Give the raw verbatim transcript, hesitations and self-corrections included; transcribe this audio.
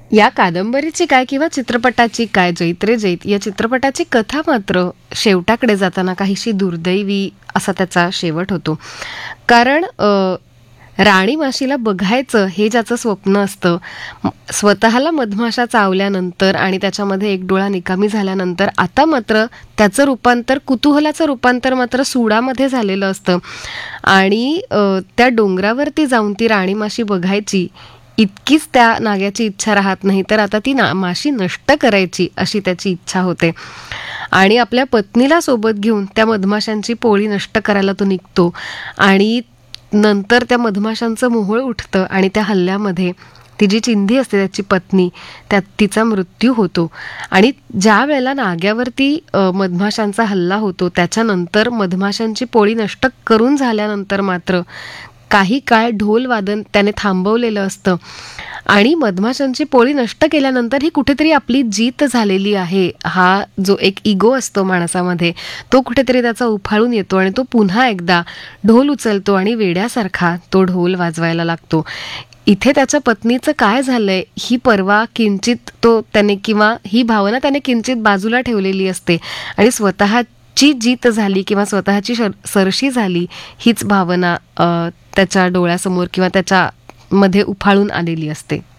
या कादंबरीची काय किंवा चित्रपटाची काय, जैत रे जैत या चित्रपटाची कथा मात्र शेवटाकडे जाताना काहीशी दुर्दैवी असा त्याचा शेवट होतो. कारण अ, राणी माशीला बघायचं हे ज्याचं स्वप्न असतं, म- स्वतःला मधमाशा चावल्यानंतर आणि त्याच्यामध्ये एक डोळा निकामी झाल्यानंतर आता मात्र त्याचं रूपांतर, कुतूहलाचं रूपांतर मात्र सुडामध्ये झालेलं असतं. आणि अ, त्या डोंगरावरती जाऊन ती राणी माशी बघायची इतकीच त्या नाग्याची इच्छा राहत नाही, तर आता ती ना माशी नष्ट करायची अशी त्याची इच्छा होते. आणि आपल्या पत्नीला सोबत घेऊन त्या मधमाशांची पोळी नष्ट करायला तो निघतो. आणि नंतर त्या मधमाशांचं मोहोळ उठतं आणि त्या हल्ल्यामध्ये ती जी चिंधी असते त्याची पत्नी, त्यात तिचा मृत्यू होतो. आणि ज्या वेळेला नाग्यावरती अ, मधमाशांचा हल्ला होतो त्याच्यानंतर मधमाशांची पोळी नष्ट करून झाल्यानंतर मात्र काही काळ ढोल वादन त्याने थांबवलेलं असतं. आणि मधमाशांची पोळी नष्ट केल्यानंतर ही कुठेतरी आपली जीत झालेली आहे, हा जो एक इगो असतो माणसामध्ये तो कुठेतरी त्याचा उफाळून येतो आणि तो पुन्हा एकदा ढोल उचलतो आणि वेड्यासारखा तो ढोल वाजवायला लागतो. इथे त्याच्या पत्नीचं काय झालंय ही पर्वा किंचित तो त्याने किंवा ही भावना त्याने किंचित बाजूला ठेवलेली असते आणि स्वतःची जीत झाली किंवा स्वतःची शर- सरशी झाली हीच भावना अ, त्याच्या डोळ्यासमोर किंवा त्याच्या मध्ये उफाळून आलेली असते.